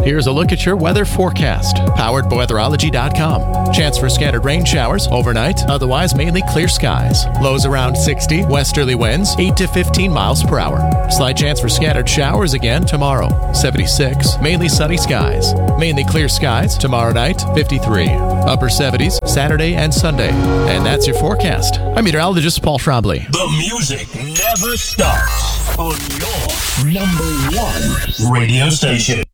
Here's a look at your weather forecast, powered by weatherology.com. Chance for scattered rain showers overnight, otherwise mainly clear skies. Lows around 60, westerly winds 8 to 15 miles per hour. Slight chance for scattered showers again tomorrow, 76. Mainly sunny skies. Mainly clear skies tomorrow night, 53. Upper 70s Saturday and Sunday. And that's your forecast. I'm meteorologist Paul Trombley. The music never stops on your number one radio station.